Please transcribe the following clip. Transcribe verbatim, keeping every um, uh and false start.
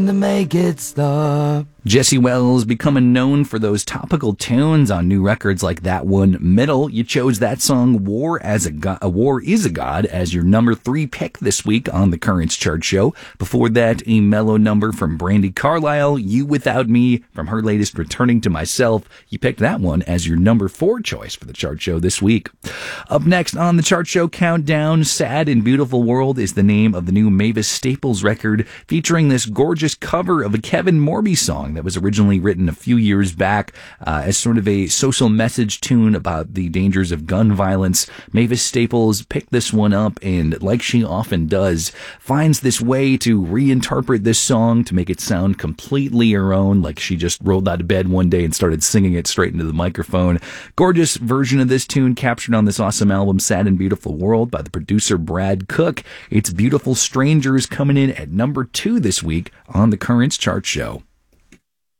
to make it stop. Jesse Wells becoming known for those topical tunes on new records like that one, Middle. You chose that song, War as a God, War is a God, as your number three pick this week on the Currents Chart Show. Before that, a mellow number from Brandi Carlile, You Without Me, from her latest Returning to Myself. You picked that one as your number four choice for the Chart Show this week. Up next on the Chart Show Countdown, Sad and Beautiful World is the name of the new Mavis Staples record, featuring this gorgeous cover of a Kevin Morby song that was originally written a few years back uh, as sort of a social message tune about the dangers of gun violence. Mavis Staples picked this one up and, like she often does, finds this way to reinterpret this song to make it sound completely her own, like she just rolled out of bed one day and started singing it straight into the microphone. Gorgeous version of this tune captured on this awesome album, Sad and Beautiful World, by the producer Brad Cook. It's Beautiful Strangers coming in at number two this week on the Currents Chart Show.